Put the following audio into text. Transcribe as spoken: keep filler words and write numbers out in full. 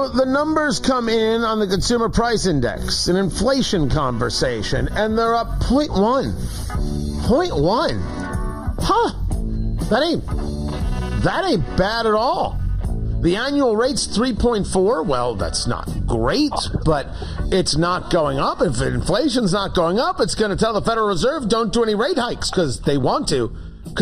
the numbers come in on the Consumer Price Index, an inflation conversation, and they're up zero point one. zero point one. Huh. That ain't, that ain't bad at all. The annual rate's three point four. Well, that's not great, but it's not going up. If inflation's not going up, it's going to tell the Federal Reserve don't do any rate hikes because they want to.